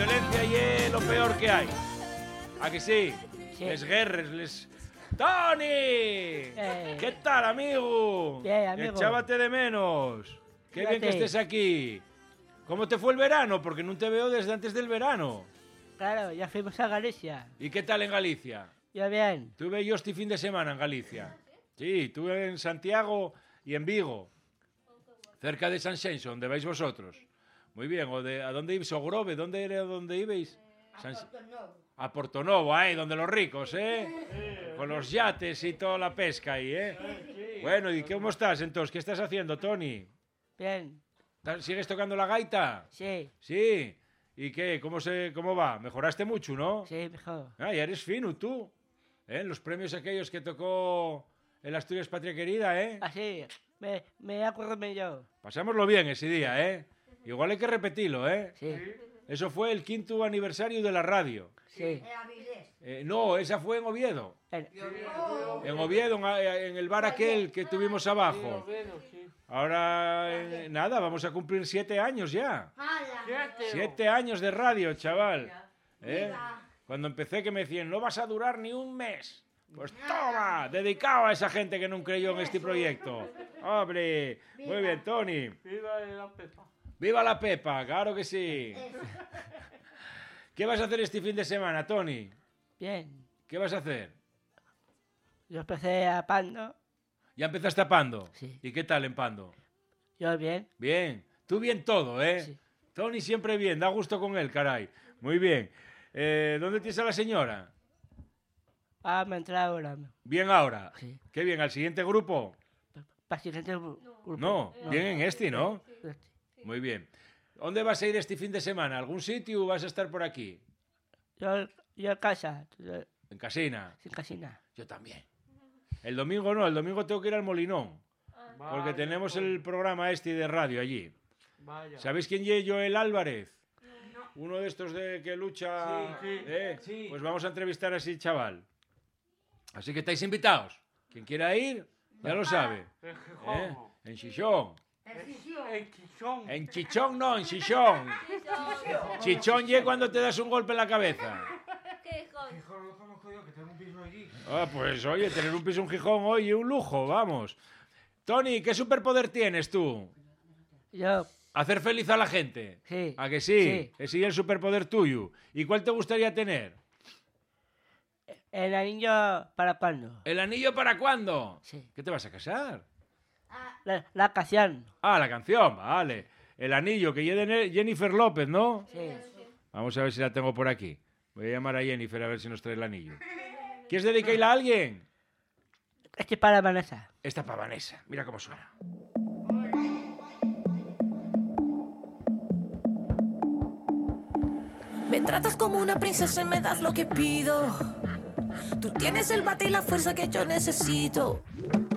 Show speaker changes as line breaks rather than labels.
violencia es lo peor que hay. ¿A que sí?
Sí.
Les guerres, les... ¡Toni! ¿Qué tal, amigo?
Bien, amigo.
Echábate de menos. Qué bien que
Fíjate.
estés aquí. ¿Cómo te fue el verano? Porque no te veo desde antes del verano.
Claro, ya fuimos a Galicia.
¿Y qué tal en Galicia?
Yo bien.
Tuve yo este fin de semana en Galicia. Sí, estuve en Santiago y en Vigo. Cerca de Sanxenxo, donde vais vosotros. Muy bien. ¿A dónde ibais? ¿Ogrove? ¿Dónde era donde ibais? A Portonovo, ahí, donde los ricos, ¿eh? Con los yates y toda la pesca ahí, ¿eh? Bueno, ¿y cómo estás entonces? ¿Qué estás haciendo, Toni?
Bien.
¿Sigues tocando la gaita?
Sí.
Sí. ¿Y qué? ¿Cómo va? Mejoraste mucho, ¿no?
Sí, mejor.
Ah, ya eres fino tú. ¿Eh? Los premios aquellos que tocó el Asturias Patria Querida, ¿eh?
Así. Me acuerdo yo.
Pasámoslo bien ese día, ¿eh? Igual hay que repetirlo, ¿eh?
Sí.
Eso fue el 5º aniversario de la radio.
Sí.
No, esa fue en Oviedo.
El-
En Oviedo, en el bar aquel que tuvimos abajo. Ahora, nada, vamos a cumplir 7 años ya. 7 años de radio, chaval. ¿Eh? Cuando empecé que me decían, no vas a durar ni un mes. Pues toma, dedicado a esa gente que no creyó en este proyecto. ¡Hombre! Muy bien, Toni.
¡Viva la Pepa!
¡Viva la Pepa! ¡Claro que sí! ¿Qué vas a hacer este fin de semana, Toni?
Bien.
¿Qué vas a hacer?
Yo empecé a Pando.
¿Ya empezaste a Pando?
Sí.
¿Y qué tal en Pando?
Yo bien.
Bien. Tú bien todo, ¿eh?
Sí.
Toni siempre bien, da gusto con él, caray. Muy bien. ¿Dónde tienes a la señora?
Ah, me entré ahora.
Bien ahora.
Sí.
Qué bien, ¿al siguiente grupo?
Para el siguiente grupo.
No, bien en este, ¿no?
Sí.
Muy bien. ¿Dónde vas a ir este fin de semana? ¿Algún sitio o vas a estar por aquí?
Yo en casa.
En Casina.
Sin casina.
Yo también. El domingo no, el domingo tengo que ir al Molinón. Porque
Vaya,
tenemos
coño.
el programa este de radio allí.
Vaya.
¿Sabéis quién es Joel Álvarez? Uno de estos que lucha.
Sí, sí,
¿eh?
sí.
Pues vamos a entrevistar a ese chaval. Así que estáis invitados. Quien quiera ir, ya lo sabe.
En Gijón.
¿Eh? En Chichón.
En Chichón.
En Chichón no, en Chichón. Chichón ye cuando te das un golpe en la cabeza.
Gijón lo conozco yo, que tengo un piso allí.
Ah, pues oye, tener un piso en Gijón hoy un lujo, vamos. Toni, ¿qué superpoder tienes tú?
Yo,
Hacer feliz a la gente.
sí.
¿A que sí?
Sí.
Ese es el superpoder tuyo. ¿Y cuál te gustaría tener?
El anillo para Pando.
¿El anillo para cuándo?
Sí.
¿Qué te vas a casar?
La canción.
Ah, la canción, vale. El anillo que lleve Jennifer López, ¿no?
Sí.
Vamos a ver si la tengo por aquí. Voy a llamar a Jennifer a ver si nos trae el anillo. ¿Quieres dedicarla a alguien?
Este para Vanessa.
Esta para Vanessa. Mira cómo suena.
Me tratas como una princesa y me das lo que pido. Tú tienes el bate y la fuerza que yo necesito.